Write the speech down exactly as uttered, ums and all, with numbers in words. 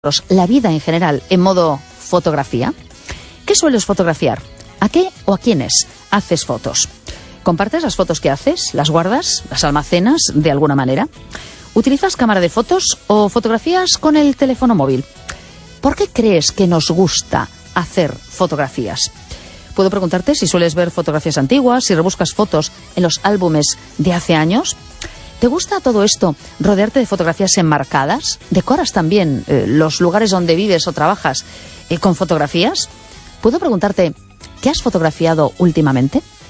la vida en general en modo fotografía. ¿Qué sueles fotografiar? ¿A qué o a quiénes haces fotos? ¿Compartes las fotos que haces? ¿Las guardas? ¿Las almacenas de alguna manera? ¿Utilizas cámara de fotos o fotografías con el teléfono móvil? ¿Por qué crees que nos gusta hacer fotografías? Puedo preguntarte si sueles ver fotografías antiguas, si rebuscas fotos en los álbumes de hace años. ¿Te gusta todo esto, rodearte de fotografías enmarcadas? ¿Decoras también eh, los lugares donde vives o trabajas eh, con fotografías? ¿Puedo preguntarte qué has fotografiado últimamente?